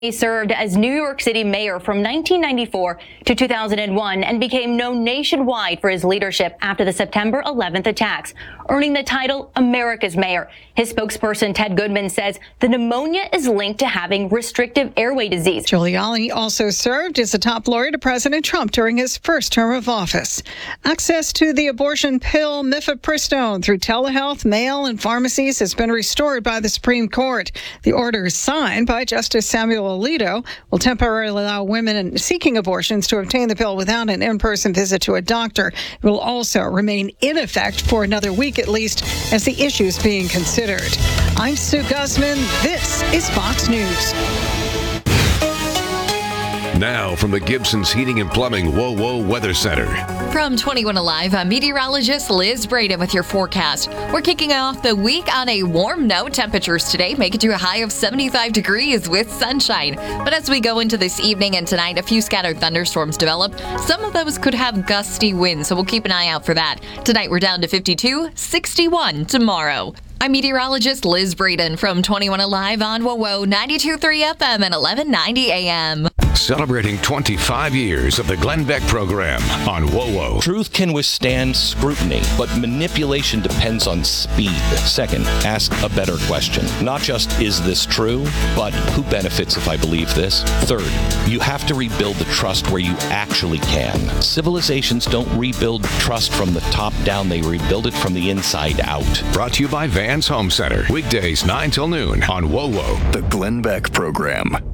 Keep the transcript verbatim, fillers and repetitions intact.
He served as New York City mayor from nineteen ninety-four to two thousand one and became known nationwide for his leadership after the September eleventh attacks, earning the title America's Mayor. His spokesperson, Ted Goodman, says the pneumonia is linked to having restrictive airway disease. Giuliani also served as a top lawyer to President Trump during his first term of office. Access to the abortion pill mifepristone through telehealth, mail, and pharmacies has been restored by the Supreme Court. The order is signed by Justice Samuel Alito will temporarily allow women seeking abortions to obtain the pill without an in-person visit to a doctor. It will also remain in effect for another week at least as the issue is being considered. I'm Sue Guzman. This is Fox News. Now from the Gibson's Heating and Plumbing Whoa Whoa Weather Center. From twenty-one Alive, I'm meteorologist Liz Braden with your forecast. We're kicking off the week on a warm note. Temperatures today make it to a high of seventy-five degrees with sunshine. But as we go into this evening and tonight, a few scattered thunderstorms develop. Some of those could have gusty winds, so we'll keep an eye out for that. Tonight we're down to fifty-two, sixty-one tomorrow. I'm meteorologist Liz Braden from twenty-one Alive on Whoa Whoa ninety-two point three F M and eleven ninety A M. Celebrating twenty-five years of the Glenn Beck program on Whoa Whoa. Truth can withstand scrutiny, but manipulation depends on speed. Second, ask a better question. Not just, is this true, but who benefits if I believe this? Third, you have to rebuild the trust where you actually can. Civilizations don't rebuild trust from the top down, they rebuild it from the inside out. Brought to you by Vans Home Center. Weekdays nine till noon on Whoa Whoa. The Glenn Beck program.